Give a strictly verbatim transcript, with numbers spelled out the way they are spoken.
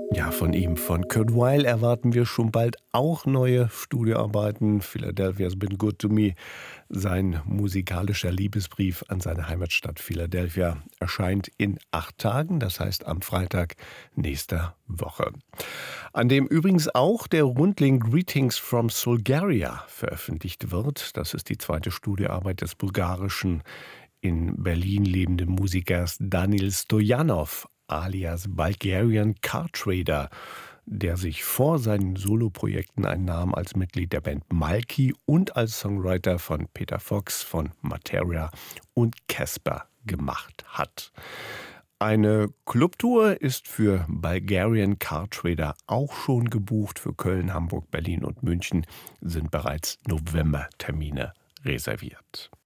Ja, von ihm, von Kurt Weill, erwarten wir schon bald auch neue Studioarbeiten. Philadelphia's Been Good to Me, sein musikalischer Liebesbrief an seine Heimatstadt Philadelphia, erscheint in acht Tagen, das heißt am Freitag nächster Woche. An dem übrigens auch der Rundling Greetings from Bulgaria veröffentlicht wird. Das ist die zweite Studioarbeit des bulgarischen, in Berlin lebenden Musikers Daniel Stojanov, alias Bulgarian Car Trader, der sich vor seinen Soloprojekten einen Namen als Mitglied der Band Malky und als Songwriter von Peter Fox, von Materia und Casper gemacht hat. Eine Clubtour ist für Bulgarian Car Trader auch schon gebucht. Für Köln, Hamburg, Berlin und München sind bereits Novembertermine reserviert.